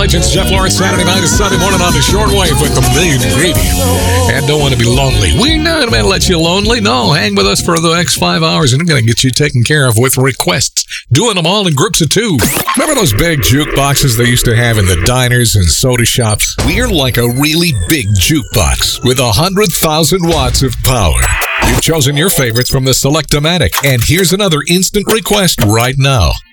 Legends. Jeff Lawrence, Saturday night and Sunday morning on the shortwave with the main ingredient. And don't want to be lonely. We're not going to let you lonely. No, hang with us for the next 5 hours and I'm going to get you taken care of with requests. Doing them all in groups of 2. Remember those big jukeboxes they used to have in the diners and soda shops? We're like a really big jukebox with 100,000 watts of power. You've chosen your favorites from the Select-O-Matic, and here's another instant request right now.